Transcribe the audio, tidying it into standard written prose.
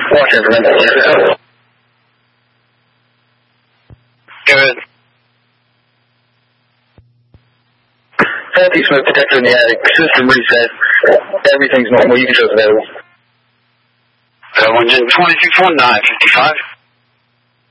Washington. Good. Anti-smoke detector in the attic. System reset. Everything's normal. You can show available. Engine 224955.